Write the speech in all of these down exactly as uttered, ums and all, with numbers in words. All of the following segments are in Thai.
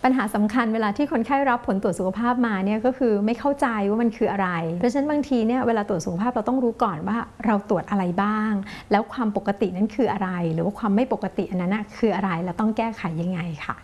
ปัญหาสำคัญเวลาที่คนไข้รับผลตรวจสุขภาพมาเนี่ยก็คือไม่เข้าใจว่ามันคืออะไรเพราะฉะนั้นบางทีเนี่ยเวลาตรวจสุขภาพเราต้องรู้ก่อนว่าเราตรวจอะไรบ้างแล้วความปกตินั้นคืออะไรหรือว่าความไม่ปกติอันนั้นคืออะไรและต้องแก้ไขยังไงค่ะ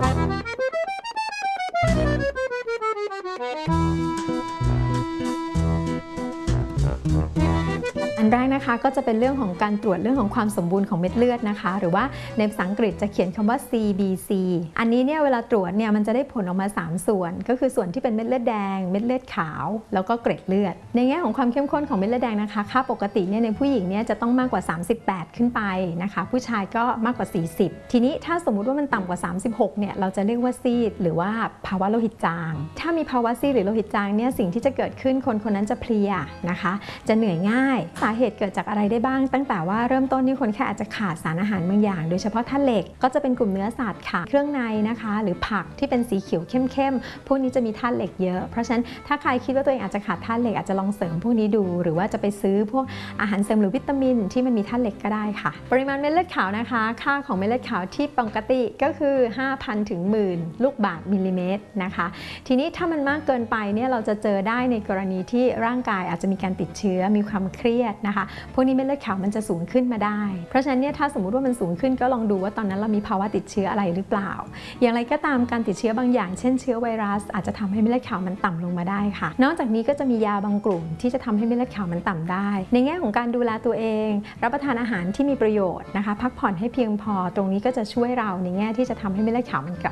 อันแรกนะคะก็จะเป็นเรื่องของการตรวจเรื่องของความสมบูรณ์ของเม็ดเลือดนะคะหรือว่าในภาษาอังกฤษจะเขียนคำว่า ซี บี ซี อันนี้เนี่ยเวลาตรวจเนี่ยมันจะได้ผลออกมาสามส่วนก็คือส่วนที่เป็นเม็ดเลือดแดงเม็ดเลือดขาวแล้วก็เกล็ดเลือดในแง่ของความเข้มข้นของเม็ดเลือดแดงนะคะค่าปกติเนี่ยในผู้หญิงเนี่ยจะต้องมากกว่าสามสิบแปดขึ้นไปนะคะผู้ชายก็มากกว่าสี่สิบทีนี้ถ้าสมมุติว่ามันต่ำกว่าสามสิบหกเนี่ยเราจะเรียกว่าซีดหรือว่าภาวะโลหิตจางถ้ามีภาวะซีดหรือโลหิตจางเนี่ยสิ่งที่จะเกิดขึ้นคนคนนั้นจะเพลียนะคะจะเหนื่อยง่ายสาเหตุเกิดจากอะไรได้บ้างตั้งแต่ว่าเริ่มต้นที่คนแค่อาจจะขาดสารอาหารบางอย่างโดยเฉพาะธาตุเหล็กก็จะเป็นกลุ่มเนื้อสัตว์ค่ะเครื่องในนะคะหรือผักที่เป็นสีเขียวเข้มๆพวกนี้จะมีธาตุเหล็กเยอะเพราะฉะนั้นถ้าใครคิดว่าตัวเองอาจจะขาดธาตุเหล็กอาจจะลองเสริมพวกนี้ดูหรือว่าจะไปซื้อพวกอาหารเสริมหรือวิตามินที่มันมีธาตุเหล็กก็ได้ค่ะปริมาณเม็ดเลือดขาวนะคะค่าของเม็ดเลือดขาวที่ปกติก็คือ ห้าพัน ถึง หนึ่งหมื่น ลูกบาศก์มิลลิเมตรนะคะทีนี้ถ้ามันมากเกินไปเนี่ยเราจะเจอได้ในกรณีที่ร่างกายอาจจะมีการติดเชื้อมีความเครียดนะคะพวกนี้เม็ดเลือดขาวมันจะสูงขึ้นมาได้เพราะฉะนั้นเนี่ยถ้าสมมุติว่ามันสูงขึ้นก็ลองดูว่าตอนนั้นเรามีภาวะติดเชื้ออะไรหรือเปล่าอย่างไรก็ตามการติดเชื้อบางอย่างเช่นเชื้อไวรัสอาจจะทำให้เม็ดเลือดขาวมันต่ำลงมาได้ค่ะนอกจากนี้ก็จะมียาบางกลุ่มที่จะทำให้เม็ดเลือดขาวมันต่ำได้ในแง่ของการดูแลตัวเองรับประทานอาหารที่มีประโยชน์นะคะพักผ่อนให้เพียงพอตรงนี้ก็จะช่วยเราในแง่ที่จะทำให้เม็ดเลือดขาวมันกลับ